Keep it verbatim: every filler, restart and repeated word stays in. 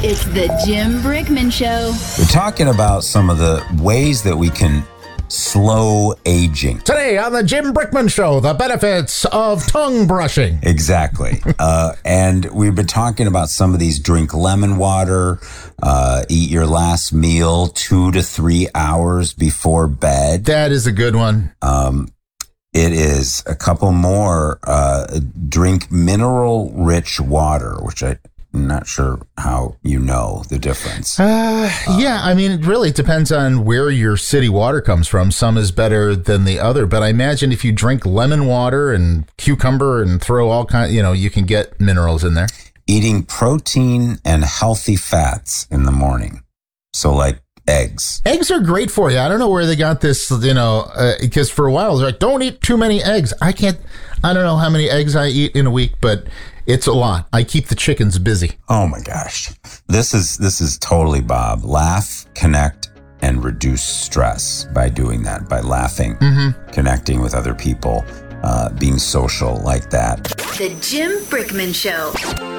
It's the Jim Brickman Show. We're talking about some of the ways that we can slow aging. Today on the Jim Brickman Show, the benefits of tongue brushing. Exactly. uh, and we've been talking about some of these. Drink lemon water, uh, eat your last meal two to three hours before bed. That is a good one. Um, it is a couple more. Uh, drink mineral-rich water, which I... I'm not sure how you know the difference. Uh, yeah, I mean, it really depends on where your city water comes from. Some is better than the other, but I imagine if you drink lemon water and cucumber and throw all kind, you know, you can get minerals in there. Eating protein and healthy fats in the morning. So like eggs. Eggs are great for you. I don't know where they got this, you know, because uh, for a while they're like, don't eat too many eggs. I can't, I don't know how many eggs I eat in a week, but it's a lot. I keep the chickens busy. Oh my gosh. This is this is totally Bob. Laugh, connect, and reduce stress by doing that, by laughing, mm-hmm. connecting with other people, uh, being social like that. The Jim Brickman Show.